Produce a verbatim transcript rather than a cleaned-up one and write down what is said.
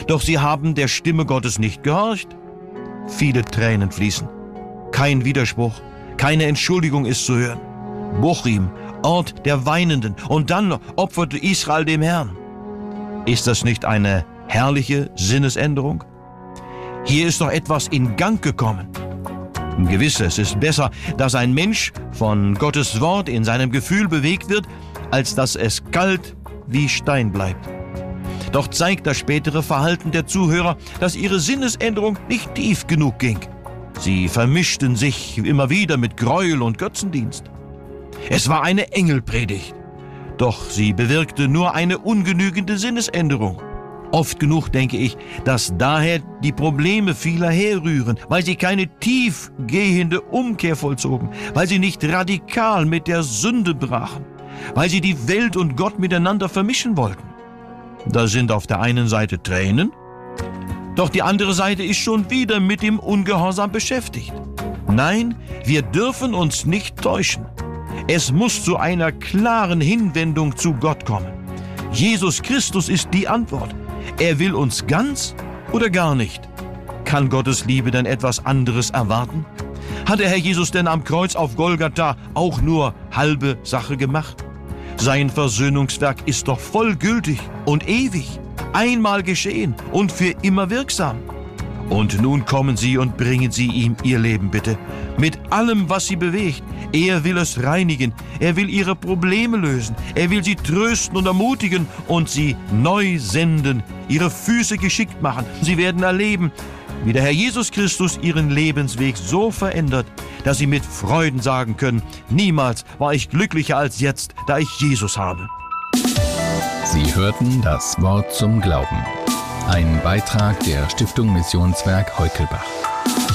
Doch sie haben der Stimme Gottes nicht gehorcht. Viele Tränen fließen. Kein Widerspruch, keine Entschuldigung ist zu hören. Bochim, Ort der Weinenden, und dann opferte Israel dem Herrn. Ist das nicht eine herrliche Sinnesänderung? Hier ist doch etwas in Gang gekommen. Gewiss, es ist besser, dass ein Mensch von Gottes Wort in seinem Gefühl bewegt wird, als dass es kalt wie Stein bleibt. Doch zeigt das spätere Verhalten der Zuhörer, dass ihre Sinnesänderung nicht tief genug ging. Sie vermischten sich immer wieder mit Gräuel und Götzendienst. Es war eine Engelpredigt, doch sie bewirkte nur eine ungenügende Sinnesänderung. Oft genug denke ich, dass daher die Probleme vieler herrühren, weil sie keine tiefgehende Umkehr vollzogen, weil sie nicht radikal mit der Sünde brachen, weil sie die Welt und Gott miteinander vermischen wollten. Da sind auf der einen Seite Tränen, doch die andere Seite ist schon wieder mit dem Ungehorsam beschäftigt. Nein, wir dürfen uns nicht täuschen. Es muss zu einer klaren Hinwendung zu Gott kommen. Jesus Christus ist die Antwort. Er will uns ganz oder gar nicht. Kann Gottes Liebe denn etwas anderes erwarten? Hat der Herr Jesus denn am Kreuz auf Golgatha auch nur halbe Sache gemacht? Sein Versöhnungswerk ist doch vollgültig und ewig, einmal geschehen und für immer wirksam. Und nun kommen Sie und bringen Sie ihm Ihr Leben bitte, mit allem, was Sie bewegt. Er will es reinigen, er will Ihre Probleme lösen, er will Sie trösten und ermutigen und Sie neu senden, Ihre Füße geschickt machen. Sie werden erleben, wie der Herr Jesus Christus Ihren Lebensweg so verändert, dass Sie mit Freuden sagen können, niemals war ich glücklicher als jetzt, da ich Jesus habe. Sie hörten das Wort zum Glauben. Ein Beitrag der Stiftung Missionswerk Heukelbach.